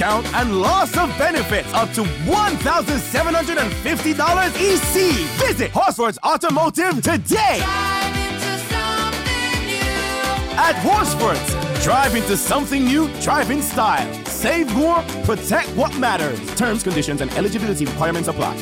discount and loss of benefits up to $1,750 EC. Visit Horsewords Automotive today. Drive into something new. At Horsewords, drive into something new, drive in style. Save more, protect what matters. Terms, conditions, and eligibility requirements apply.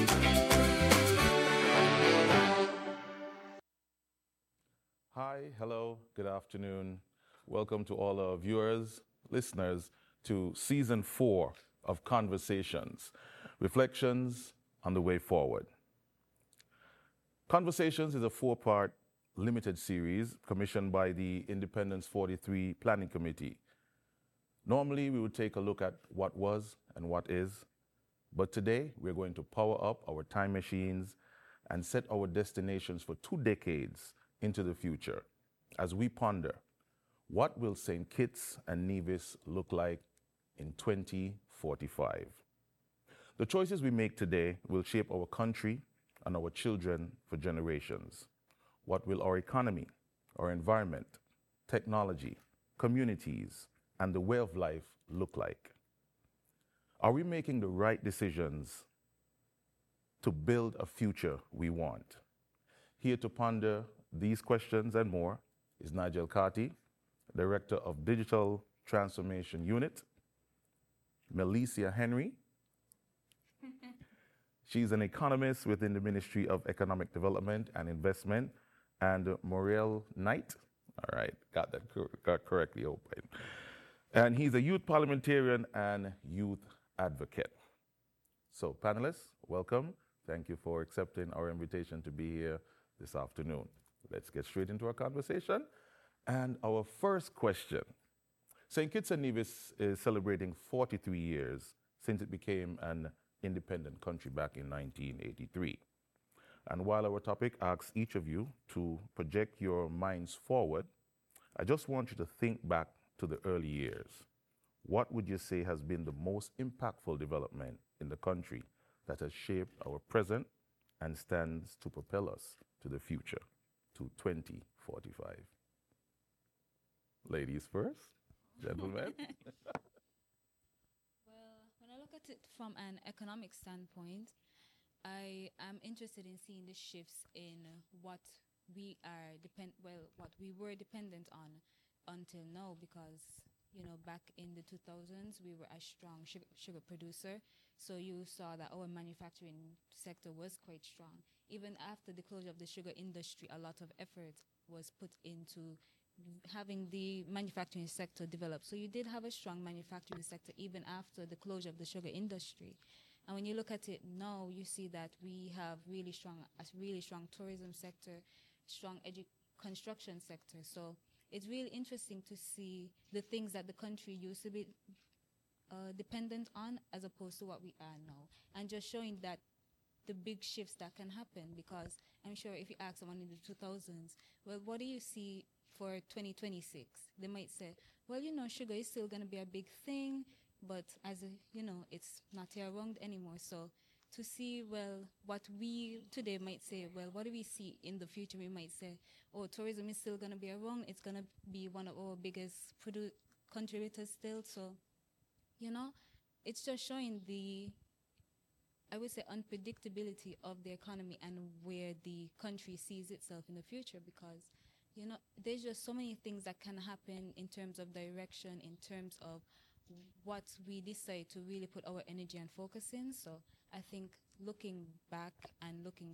Hi, hello, good afternoon. Welcome to all our viewers, listeners, to Season 4 of Conversations, Reflections on the Way Forward. Conversations is a 4-part limited series commissioned by the Independence 43 Planning Committee. Normally, we would take a look at what was and what is, but today we're going to power up our time machines and set our destinations for 2 decades into the future as we ponder what will St. Kitts and Nevis look like in 2045. The choices we make today will shape our country and our children for generations. What will our economy, our environment, technology, communities, and the way of life look like? Are we making the right decisions to build a future we want? Here to ponder these questions and more is Nigel Carty, Director of Digital Transformation Unit, Melicia Henry. She's an economist within the Ministry of Economic Development and Investment, and Morel Knight. All right, got that correctly open. And he's a youth parliamentarian and youth advocate. So panelists, welcome. Thank you for accepting our invitation to be here this afternoon. Let's get straight into our conversation. And our first question. St. Kitts and Nevis is celebrating 43 years since it became an independent country back in 1983. And while our topic asks each of you to project your minds forward, I just want you to think back to the early years. What would you say has been the most impactful development in the country that has shaped our present and stands to propel us to the future, to 2045? Ladies first, gentlemen. Well, when I look at it from an economic standpoint, I am interested in seeing the shifts in what we were dependent on until now, because back in the 2000s we were a strong sugar producer, so you saw that our manufacturing sector was quite strong. Even after the closure of the sugar industry, a lot of effort was put into having the manufacturing sector develop. So you did have a strong manufacturing sector even after the closure of the sugar industry. And when you look at it now, you see that we have a really strong tourism sector, strong construction sector. So it's really interesting to see the things that the country used to be dependent on as opposed to what we are now. And just showing that the big shifts that can happen, because I'm sure if you ask someone in the 2000s, well, what do you see for 2026? They might say, well, sugar is still going to be a big thing, but it's not around anymore. So to see, well, what we today might say, well, what do we see in the future? We might say, oh, tourism is still going to be around. It's going to be one of our biggest contributors still. So, it's just showing I would say, unpredictability of the economy and where the country sees itself in the future, because there's just so many things that can happen in terms of direction, in terms of what we decide to really put our energy and focus in. So I think looking back and looking